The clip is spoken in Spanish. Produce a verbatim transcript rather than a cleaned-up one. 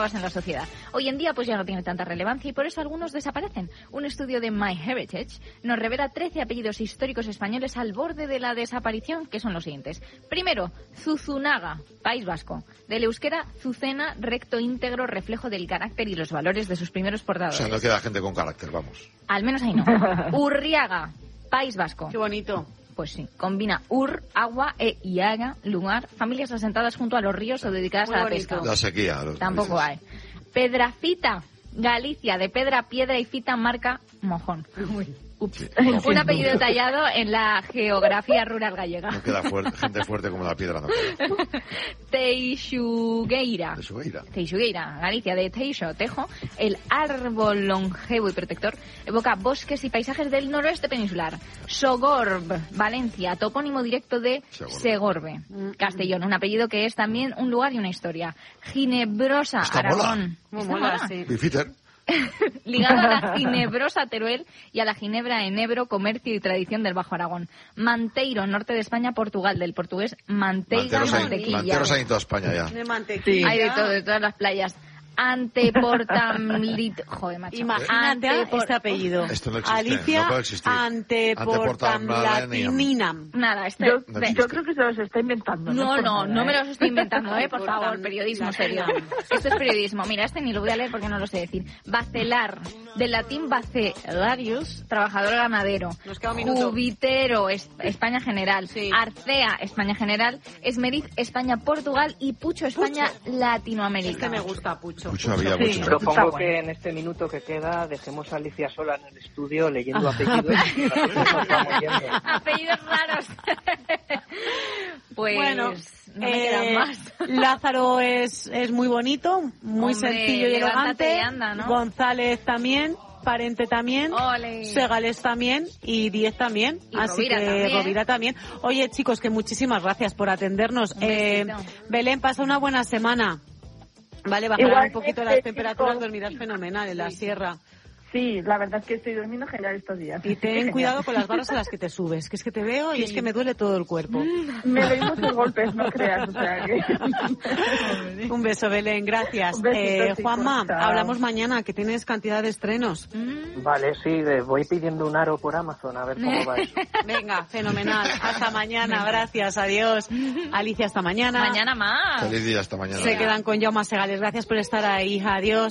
nuevas en la sociedad. Hoy en día pues ya no tiene tanta relevancia y por eso algunos desaparecen. Un estudio de MyHeritage nos revela trece apellidos históricos españoles al borde de la desaparición, que son los siguientes. Primero, Zuzunaga, País Vasco. Del euskera, Zucena, recto, íntegro, reflejo del carácter y los valores de sus primeros portadores. O sea, no queda gente con carácter, vamos. Al menos ahí no. Urriaga, País Vasco. Qué bonito. Pues sí, combina ur, agua e iaga, lugar, familias asentadas junto a los ríos o dedicadas Muy a la bonito. pesca. La sequía. Los Tampoco países. hay. Pedrafita, Galicia, de pedra, piedra y fita, marca mojón. Ups. Sí, Un apellido tallado en la geografía rural gallega. No queda fuerte, gente fuerte como la piedra, no queda. Teixugueira. De su ira. Teixugueira, Galicia, de Teixo, Tejo, el árbol longevo y protector, evoca bosques y paisajes del noroeste peninsular. Sogorb, Valencia, topónimo directo de Segorbe. Segorbe, Castellón, un apellido que es también un lugar y una historia. Ginebrosa, Esta mola. Aragón. Muy Esta mola, mola. sí. Bifiter. Ligado a la ginebrosa Teruel y a la ginebra en Ebro, comercio y tradición del Bajo Aragón. Manteiro, norte de España, Portugal, del portugués manteiga, Manteros hay, mantequilla. manteros hay en toda España ya. De mantequilla. Hay de todo, de todas las playas. Anteportamlit... Joder, macho. Imagínate Antepor- este apellido. Esto no existe, Alicia no puede existir. Anteportamlatinam. Nada, este... Yo, No ve- existe. yo creo que se los está inventando. No, es por no, nada, no me ¿eh? los estoy inventando, ¿eh? Por favor, Anteportam- periodismo serio. Latinam. Esto es periodismo. Mira, este ni lo voy a leer porque no lo sé decir. Bacelar, del latín bacelarius, trabajador ganadero. Nos queda un minuto. Jubitero, es- España General. Sí. Arcea, España General. Esmeriz, España, Portugal. Y Pucho, España, Latinoamérica. Este me gusta, Pucho. Mucho había, Sí. mucho. Pero- Propongo Está que bueno. en este minuto que queda dejemos a Alicia sola en el estudio Ah, leyendo apellidos. Nos vamos yendo. Apellidos raros. Pues Bueno, no me eh, quedan más. Lázaro es, es muy bonito, muy Hombre, sencillo y levántate elegante. y anda, ¿no? González también, Parente también. Ole. Segales también y Diez también. Y Así Rovira que también. Rovira también. Oye, chicos, que muchísimas gracias por atendernos. Un Eh, besito. Belén, pasa una buena semana. Vale, bajarán un Igualmente, poquito las temperaturas, chicos. dormirás fenomenal en la sierra. Sí, la verdad es que estoy durmiendo genial estos días. Y ten cuidado con las barras a las que te subes, que es que te veo y es que me duele todo el cuerpo. Me doy muchos golpes, no creas. O sea que... Un beso, Belén, gracias. Un besito, Eh, chicos, Juanma, chao. hablamos mañana, que tienes cantidad de estrenos. Vale, sí, eh, voy pidiendo un aro por Amazon a ver cómo va eso. Venga, fenomenal. Hasta mañana, gracias, adiós. Alicia, hasta mañana. Mañana más. Feliz día hasta mañana. Se quedan con Jaume Segales. Gracias por estar ahí, adiós.